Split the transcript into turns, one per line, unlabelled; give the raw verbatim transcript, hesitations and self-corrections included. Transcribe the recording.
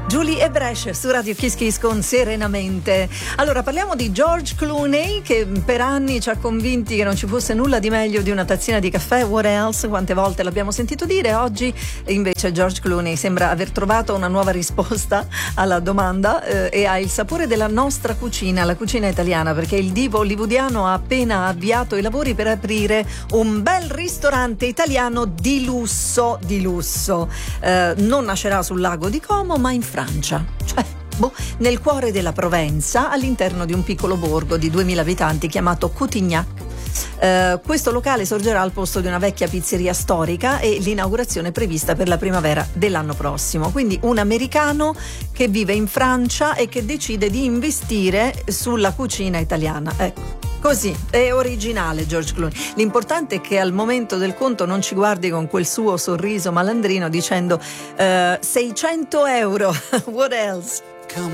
Julie e Brescia su Radio Kiss Kiss con Serenamente. Allora parliamo di George Clooney, che per anni ci ha convinti che non ci fosse nulla di meglio di una tazzina di caffè. What else? Quante volte l'abbiamo sentito dire. Oggi invece George Clooney sembra aver trovato una nuova risposta alla domanda eh, e ha il sapore della nostra cucina, la cucina italiana, perché il divo hollywoodiano ha appena avviato i lavori per aprire un bel ristorante italiano di lusso, di lusso. Eh, non nascerà sul lago di Como, ma in Francia. Cioè, boh, nel cuore della Provenza, all'interno di un piccolo borgo di duemila abitanti chiamato Coutignac. Uh, questo locale sorgerà al posto di una vecchia pizzeria storica e l'inaugurazione è prevista per la primavera dell'anno prossimo. Quindi un americano che vive in Francia e che decide di investire sulla cucina italiana. Ecco. Così, è originale George Clooney. L'importante è che al momento del conto non ci guardi con quel suo sorriso malandrino dicendo uh, seicento euro, what else?